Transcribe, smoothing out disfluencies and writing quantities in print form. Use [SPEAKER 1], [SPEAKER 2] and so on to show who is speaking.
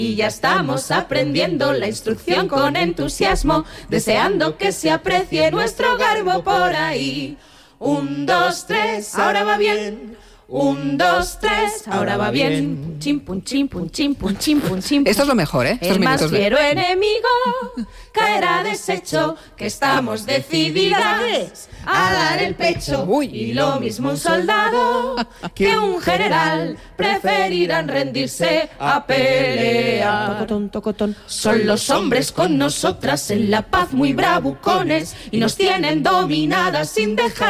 [SPEAKER 1] Y ya estamos aprendiendo la instrucción con entusiasmo, deseando que se aprecie nuestro garbo por ahí. 1, 2, 3, ahora va bien. 1, 2, 3, ahora va bien. Chim, pum, chim, pum, chim, pum, chim, pum, chim, pum.
[SPEAKER 2] Esto es lo mejor, ¿eh? Estos
[SPEAKER 1] El más
[SPEAKER 2] minutos
[SPEAKER 1] fiero enemigo caerá deshecho, que estamos decididas a dar el pecho.
[SPEAKER 2] Uy.
[SPEAKER 1] Y lo mismo un soldado que un general preferirán rendirse a pelear. Tocotón, tocotón. Son los hombres con nosotras en la paz muy bravucones y nos tienen dominadas sin dejar